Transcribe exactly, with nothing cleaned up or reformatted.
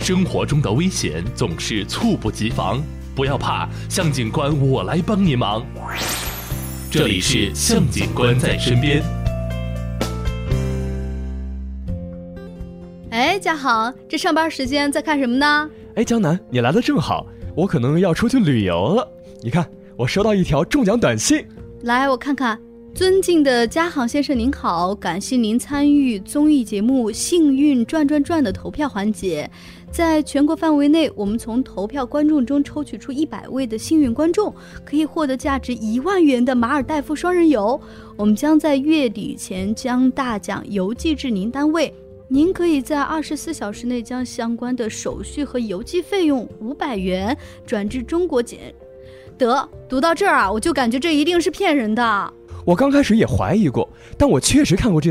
生活中的危险总是猝不及防，不要怕，向警官我来帮你忙。这里是向警官在身边。 哎，家豪，这上班时间在干什么呢？ 哎，江南，你来的正好，我可能要出去旅游了。你看，我收到一条中奖短信。 来，我看看。尊敬的家豪先生您好，感谢您参与综艺节目《幸运转转转》的投票环节。在全国范围内，我们从投票观众中抽取出一百位的幸运观众，可以获得价值一万元的马尔代夫双人游。我们将在月底前将大奖邮寄至您单位，您可以在二十四小时内将相关的手续和邮寄费用五百元转至中国检。得，读到这儿啊，我就感觉这一定是骗人的。 我刚开始也怀疑过，但我确实看过这